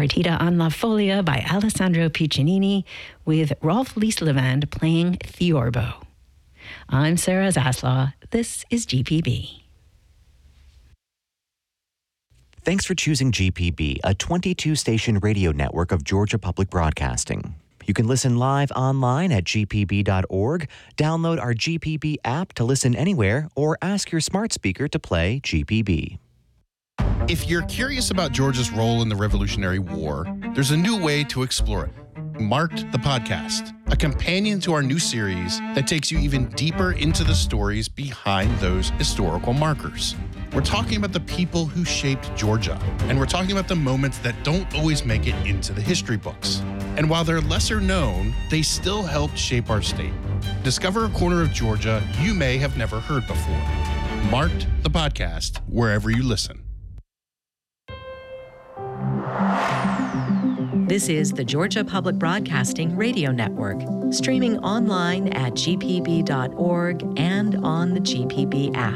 Partita on la Folia by Alessandro Piccinini with Rolf Lieslevand playing Theorbo. I'm Sarah Zaslaw. This is GPB. Thanks for choosing GPB, a 22-station radio network of Georgia Public Broadcasting. You can listen live online at gpb.org, download our GPB app to listen anywhere, or ask your smart speaker to play GPB. If you're curious about Georgia's role in the Revolutionary War, there's a new way to explore it. Marked the Podcast, a companion to our new series that takes you even deeper into the stories behind those historical markers. We're talking about the people who shaped Georgia, and we're talking about the moments that don't always make it into the history books. And while they're lesser known, they still helped shape our state. Discover a corner of Georgia you may have never heard before. Marked the Podcast, wherever you listen. This is the Georgia Public Broadcasting Radio Network, streaming online at gpb.org and on the GPB app.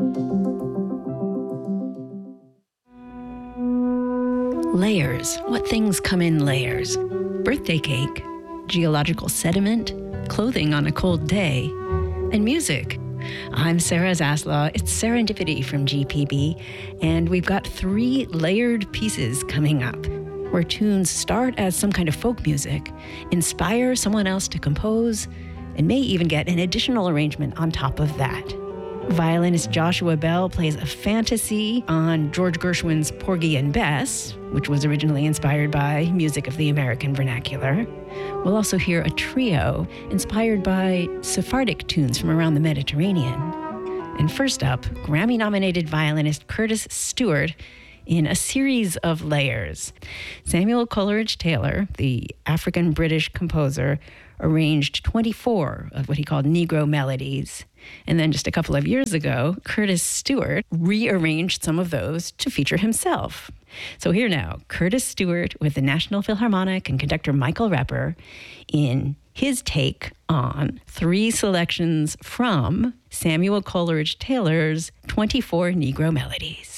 Layers. What things come in layers? Birthday cake, geological sediment, clothing on a cold day, and music. I'm Sarah Zaslaw. It's Serendipity from GPB, and we've got 3 layered pieces coming up, where tunes start as some kind of folk music, inspire someone else to compose, and may even get an additional arrangement on top of that. Violinist Joshua Bell plays a fantasy on George Gershwin's Porgy and Bess, which was originally inspired by music of the American vernacular. We'll also hear a trio inspired by Sephardic tunes from around the Mediterranean. And first up, Grammy-nominated violinist Curtis Stewart in a series of layers. Samuel Coleridge Taylor, the African-British composer, arranged 24 of what he called Negro melodies. And then just a couple of years ago, Curtis Stewart rearranged some of those to feature himself. So here now, Curtis Stewart with the National Philharmonic and conductor Michael Repper in his take on 3 selections from Samuel Coleridge Taylor's 24 Negro melodies.